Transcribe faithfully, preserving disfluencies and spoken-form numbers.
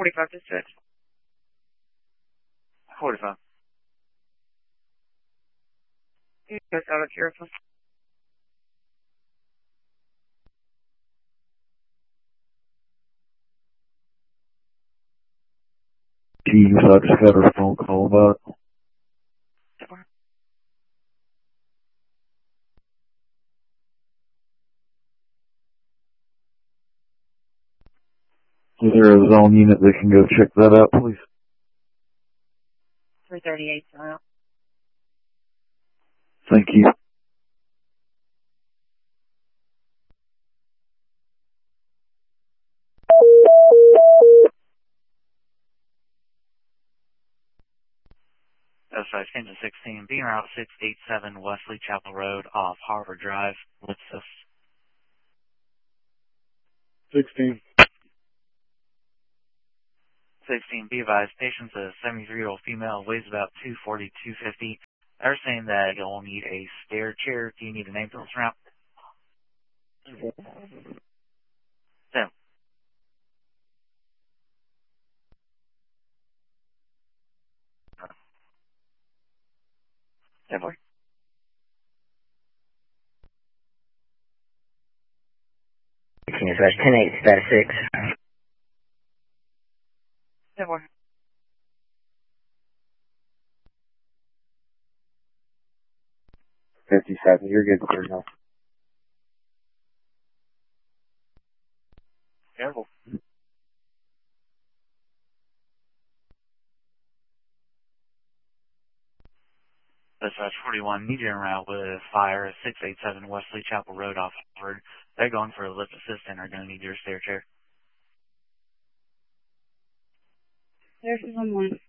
forty-five to six. forty-five. You guys out of here. Jeez, I just got a phone call about it. Is there a zone unit that can go check that out, please? three thirty-eight mile. Thank you. S five Kansas sixteen, being route six eight seven Wesley Chapel Road off Harvard Drive, Lipsis. sixteen. sixteen, be advised, patient's a seventy-three-year-old female, weighs about two forty, two fifty. They're saying that you'll need a stair chair. Do you need an ambulance route? Tim. ten four. ten eight, status six. ten four. fifty-seven, you're good for now. Careful. Dispatch forty-one, need you en route with fire at six eight seven Wesley Chapel Road off Harvard. They're going for a lift assist and are going to need your stair chair. There's one more.